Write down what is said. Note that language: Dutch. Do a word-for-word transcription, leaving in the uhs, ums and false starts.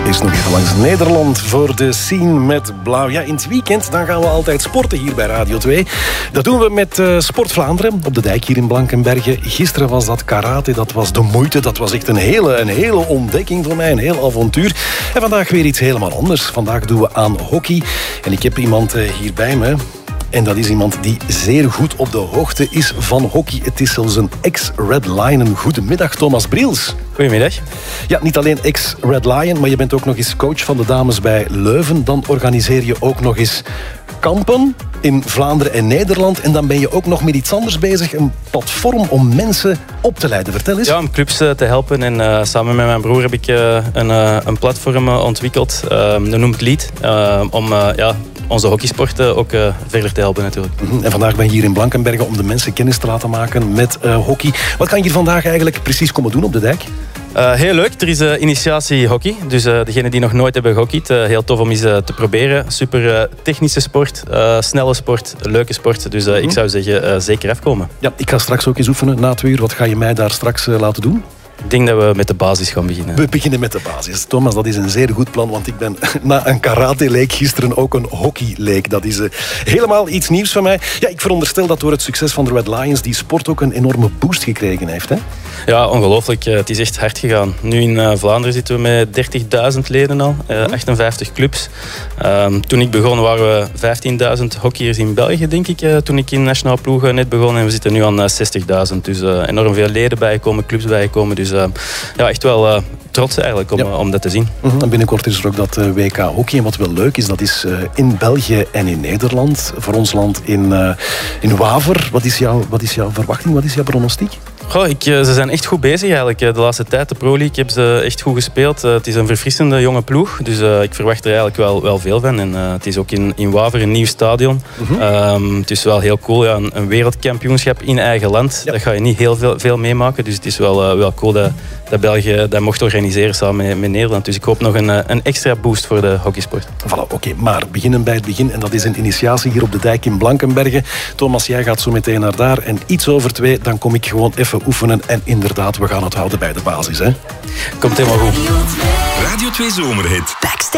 Is nog even langs Nederland voor de scene met blauw. Ja, in het weekend dan gaan we altijd sporten hier bij Radio twee. Dat doen we met uh, Sport Vlaanderen op de dijk hier in Blankenberge. Gisteren was dat karate, dat was de moeite. Dat was echt een hele, een hele ontdekking voor mij, een heel avontuur. En vandaag weer iets helemaal anders. Vandaag doen we aan hockey. En ik heb iemand uh, hier bij me. En dat is iemand die zeer goed op de hoogte is van hockey. Het is zelfs een ex-Red Lion. Goedemiddag, Thomas Briels. Goedemiddag. Ja, niet alleen ex-Red Lion, maar je bent ook nog eens coach van de dames bij Leuven. Dan organiseer je ook nog eens kampen in Vlaanderen en Nederland. En dan ben je ook nog met iets anders bezig. Een platform om mensen op te leiden. Vertel eens. Ja, om clubs te helpen. En uh, samen met mijn broer heb ik uh, een, uh, een platform uh, ontwikkeld. Uh, dat noemt Lead. Uh, om uh, ja, onze hockeysporten ook uh, verder te helpen natuurlijk. En vandaag ben je hier in Blankenberge om de mensen kennis te laten maken met uh, hockey. Wat kan je hier vandaag eigenlijk precies komen doen op de dijk? Uh, heel leuk, er is uh, initiatie hockey. Dus uh, degenen die nog nooit hebben gehockeyd, uh, heel tof om eens uh, te proberen. Super uh, technische sport, uh, snelle sport, leuke sport. Dus uh, mm-hmm. ik zou zeggen, uh, zeker afkomen. Ja, ik ga straks ook eens oefenen na twee uur. Wat ga je mij daar straks uh, laten doen? Ik denk dat we met de basis gaan beginnen. We beginnen met de basis. Thomas, dat is een zeer goed plan, want ik ben na een karate-leek gisteren ook een hockey-leek. Dat is uh, helemaal iets nieuws van mij. Ja, ik veronderstel dat door het succes van de Red Lions die sport ook een enorme boost gekregen heeft, hè? Ja, ongelooflijk. Het is echt hard gegaan. Nu in uh, Vlaanderen zitten we met dertigduizend leden al, uh, achtenvijftig clubs. Um, toen ik begon waren we vijftienduizend hockeyers in België, denk ik. Uh, toen ik in nationale ploegen net begon. En we zitten nu aan uh, zestigduizend. Dus uh, enorm veel leden bijgekomen, clubs bijgekomen. Dus uh, ja, echt wel uh, trots eigenlijk om, ja. om dat te zien. Mm-hmm. En binnenkort is er ook dat uh, W K hockey. En wat wel leuk is, dat is uh, in België en in Nederland. Voor ons land in, uh, in Waver. Wat is, jouw, wat is jouw verwachting? Wat is jouw pronostiek? Goh, ik, ze zijn echt goed bezig eigenlijk. De laatste tijd, de Pro League, hebben ze echt goed gespeeld. Uh, het is een verfrissende jonge ploeg, dus uh, ik verwacht er eigenlijk wel, wel veel van. En, uh, het is ook in, in Waver een nieuw stadion. Mm-hmm. um, het is wel heel cool, ja, een, een wereldkampioenschap in eigen land. Ja. Dat ga je niet heel veel, veel meemaken, dus het is wel, uh, wel cool dat, dat België dat mocht organiseren samen met, met Nederland. Dus ik hoop nog een, een extra boost voor de hockeysport. Voilà, oké, okay, maar beginnen bij het begin en dat is een initiatie hier op de dijk in Blankenberge. Thomas, jij gaat zo meteen naar daar en iets over twee, dan kom ik gewoon even oefenen en inderdaad, we gaan het houden bij de basis, hè? Komt helemaal goed. Radio twee Zomerhit.